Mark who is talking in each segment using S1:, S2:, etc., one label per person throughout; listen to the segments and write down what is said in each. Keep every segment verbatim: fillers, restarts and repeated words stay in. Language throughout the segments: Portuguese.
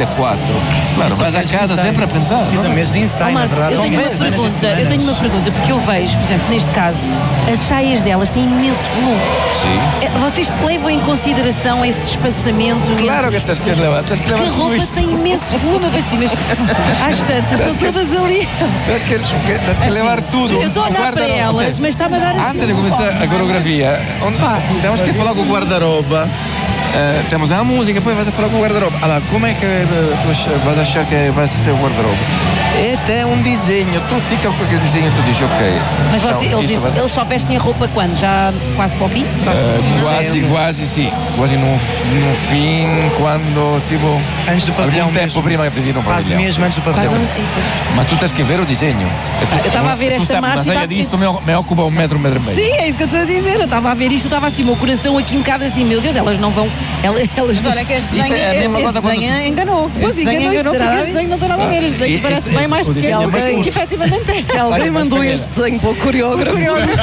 S1: família, quatro. Claro, vais à casa sempre a pensar.
S2: São meses de ensaio, na verdade.
S3: Eu tenho uma pergunta, eu tenho uma pergunta, porque eu vejo, por exemplo, neste caso, as saias delas têm imenso volume.
S1: Sim.
S3: Vocês levam em consideração esse espaçamento?
S1: Claro que tens que levar, tens que levar
S3: a
S1: tudo
S3: roupa
S1: isto.
S3: tem imenso volume, assim, mas às tantas, estão
S1: que-
S3: todas ali.
S1: Tens que, tens que levar tudo.
S3: Eu estou a olhar para
S1: Guarda-roupa,
S3: elas,
S1: ou seja,
S3: mas está-me a dar assim.
S1: Antes de começar a coreografia, onde- temos que falar com o guarda-roupa. Eh, temos a música, poi vais a falar com o guarda-roupa. Allora, com'è che eh, tu ach- vais achar que vai ser o guarda-roupa? E tem um desenho, tu fica com aquele desenho, tu dizes ok.
S3: Mas você,
S1: então,
S3: eles,
S1: isto vai-
S3: eles só vestem a roupa quando? Já quase para o fim?
S1: Eh, quase, quase sim. Quase no, no fim, quando tipo.
S2: Antes do pavilhão
S1: Algum tempo
S2: mesmo.
S1: prima de vir no
S2: Quase
S1: pavilhão.
S2: mesmo antes do
S3: Quase
S2: pavilhão.
S3: um-
S1: Mas tu tens que ver o desenho.
S3: Eu estava a ver
S1: tu
S3: esta
S1: sabes,
S3: marcha
S1: mas
S3: e
S1: olha,
S3: estava-
S1: disto me, me ocupa um metro, um metro e meio.
S3: Sim, é isso que eu estou a dizer. Eu estava a ver isto, estava assim, o meu coração aqui um bocado assim, meu Deus, elas não vão. Elas, elas
S4: Mas olha que este
S1: Isto
S4: desenho,
S1: é a mesma
S4: este,
S1: coisa
S4: este
S1: quando
S4: desenho
S1: se-
S4: enganou.
S3: Pois,
S4: Este desenho
S3: enganou,
S4: enganou
S3: isto
S4: porque
S3: terá-
S4: este desenho não tem nada a ver. Este desenho
S1: Esse-
S4: parece
S1: esse-
S4: bem mais
S1: o
S4: pequeno
S1: desenho é mais
S4: que efetivamente é.
S5: Se alguém mandou este desenho para o coreógrafo.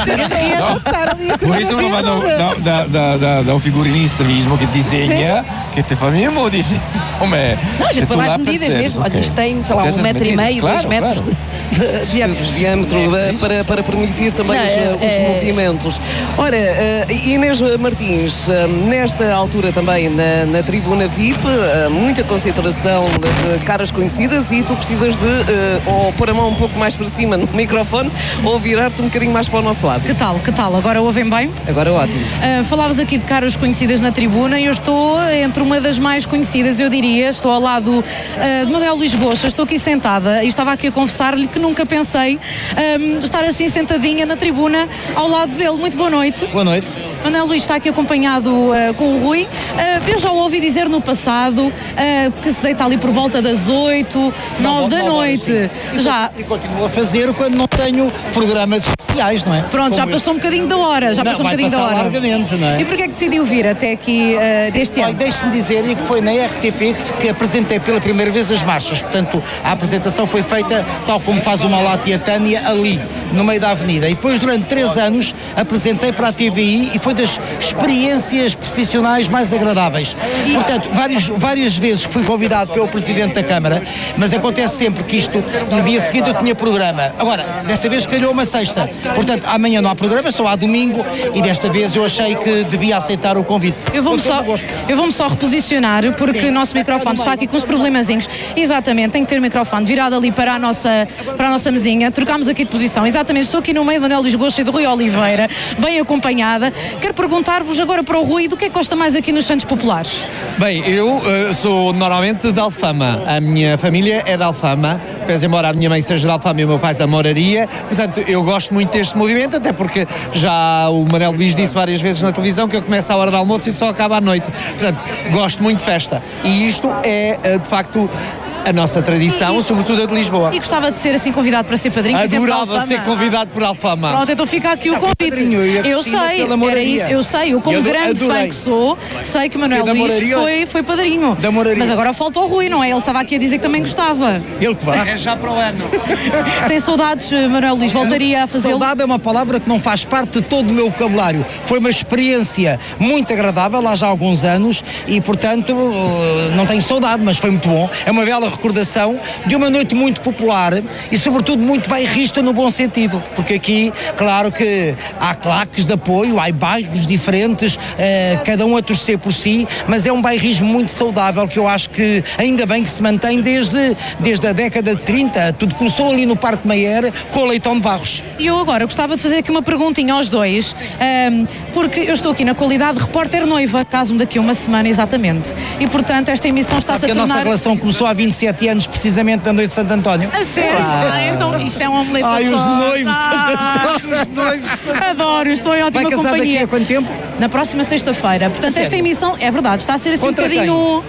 S4: Ia adaptar ali a
S1: Por isso não vai
S4: coreografia
S1: dar,
S4: toda.
S1: da, da, da, da, o figurinista mesmo que desenha, que te faz mesmo o desenho. Homem,
S3: Não, a gente
S1: e tu
S3: põe mais
S1: lá
S3: medidas
S1: percebes,
S3: mesmo. Olha,
S1: ok.
S3: isto tem, sei lá,
S1: Tens
S3: um
S1: as
S3: metro e
S1: medidas,
S3: meio,
S1: claro,
S3: dois metros
S1: claro.
S3: de, de diâmetro.
S5: De diâmetro eh, para, para permitir também
S3: Não,
S5: os,
S3: é-
S5: os
S3: é-
S5: movimentos. Ora, eh, Inês Martins, eh, nesta altura também na, na tribuna V I P, eh, muita concentração de, de caras conhecidas e tu precisas de eh, ou pôr a mão um pouco mais para cima no microfone ou virar-te um bocadinho mais para o nosso lado.
S4: Que tal, que tal? Agora ouvem bem?
S5: Agora ótimo.
S4: Uh, falavas aqui de caras conhecidas na tribuna e eu estou entre uma das mais conhecidas, eu diria, estou ao lado uh, de Manuel Luís Bocha, estou aqui sentada e estava aqui a confessar-lhe que nunca pensei um, estar assim sentadinha na tribuna ao lado dele. Muito boa noite.
S2: Boa noite.
S4: Manuel Luís está aqui acompanhado uh, com o Rui. Uh, eu já o ouvi dizer no passado uh, que se deita ali por volta das oito, nove da noite. Já,
S6: E continuo a fazer quando não tenho programas especiais, não é?
S4: pronto, já
S6: Como
S4: passou um bocadinho da hora, já
S6: Não,
S4: passou um
S6: vai
S4: bocadinho da
S6: passar
S4: hora.
S6: largamente, não é?
S4: E porquê é que decidiu vir até aqui uh, deste
S6: Olha,
S4: ano?
S6: deixe-me dizer que foi na R T P que, que apresentei pela primeira vez as marchas. Portanto, a apresentação foi feita tal como faz o Malatia Tânia ali, no meio da avenida. E depois, durante três anos, apresentei para a T V I e foi das experiências profissionais mais agradáveis. Portanto, vários, várias vezes fui convidado pelo Presidente da Câmara, mas acontece sempre que isto, no dia seguinte eu tinha programa. Agora, desta vez calhou uma sexta. Portanto, amanhã não há programa, só há domingo e desta vez eu achei que devia aceitar o convite.
S4: Eu vou-me
S6: Com todo
S4: só,
S6: o gosto.
S4: eu vou-me só reposicionar porque o nosso microfone está aqui com uns problemazinhos. Exatamente, tem que ter o microfone virado ali para a nossa, para a nossa mesinha. Trocámos aqui de posição. Exatamente, estou aqui no meio de Manuel Luís Bocha e do Rui Oliveira, bem acompanhada. Quero perguntar-vos agora para o Rui do que é que gosta mais aqui nos Santos Populares?
S7: Bem, eu eh, sou normalmente de Alfama. A minha família é de Alfama, pese embora a minha mãe seja de Alfama e o meu pai da Moraria. Portanto, eu gosto muito deste movimento, até porque já o Manuel Luís disse várias vezes na televisão que eu começo à hora do almoço e só acaba à noite. Portanto, gosto muito de festa. E isto é, eh, de facto, a nossa tradição,
S4: E- e-
S7: sobretudo a de Lisboa.
S4: E gostava de ser assim convidado para ser padrinho? por exemplo, da
S7: Adorava
S4: Alfama?
S7: ser convidado por Alfama.
S4: Pronto, então fica aqui o
S6: Já foi
S4: convite.
S6: padrinho, eu e a
S4: Eu
S6: Cristina
S4: sei,
S6: pela
S4: era
S6: Moraria.
S4: isso, eu sei. Eu, como
S6: Eu
S4: grande fã
S6: adorei.
S4: que sou, sei que o Manuel
S6: Que é da
S4: Luís
S6: Moraria?
S4: foi, foi padrinho.
S6: Da Moraria.
S4: Mas agora falta o Rui, não é? Ele estava aqui a dizer que também gostava.
S6: Ele que vai.
S7: É já para o ano.
S4: Tem saudades, Manuel Luís? Voltaria a fazê-lo?
S6: Saudade é uma palavra que não faz parte de todo o meu vocabulário. Foi uma experiência muito agradável há já alguns anos e, portanto, eh, não tenho saudade, mas foi muito bom. É uma bela recordação de uma noite muito popular e, sobretudo, muito bairrista no bom sentido. Porque aqui, claro que há claques de apoio, há bairros diferentes, eh, cada um a torcer por si, mas é um bairrismo muito saudável que eu acho que ainda bem que se mantém desde, desde a década de trinta. Tudo começou ali no Parque Mayer com o Leitão de Barros.
S4: E eu agora gostava de fazer aqui uma perguntinha aos dois, ahm, porque eu estou aqui na qualidade de repórter noiva, caso-me daqui a uma semana exatamente. E, portanto, esta emissão está-se a
S6: Porque a nossa
S4: tornar...
S6: relação começou há vinte e sete anos, precisamente na noite de Santo António.
S4: A sério? Ah, então isto é um omelete
S6: Ai,
S4: da
S6: os
S4: sorte.
S6: noivos,
S4: Ah,
S6: os noivos.
S4: Adoro, estou em ótima
S6: Vai casar
S4: companhia.
S6: daqui a quanto tempo?
S4: Na próxima sexta-feira. Portanto, esta emissão, é verdade, está a ser assim
S6: Contra
S4: um bocadinho...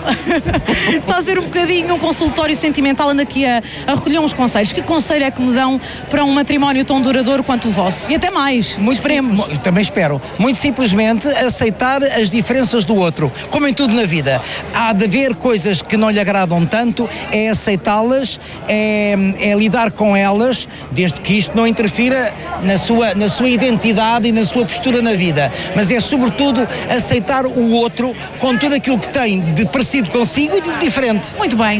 S4: está a ser um bocadinho um consultório sentimental, ando aqui a, a recolher uns conselhos. Que conselho é que me dão para um matrimónio tão duradouro quanto o vosso? E até mais, esperemos.
S6: sim- também espero. Muito simplesmente aceitar as diferenças do outro. Como em tudo na vida. Há de haver coisas que não lhe agradam tanto, é aceitá-las, é, é lidar com elas, desde que isto não interfira na sua, na sua identidade e na sua postura na vida. Mas é sobretudo aceitar o outro com tudo aquilo que tem de parecido consigo e de diferente.
S4: Muito bem.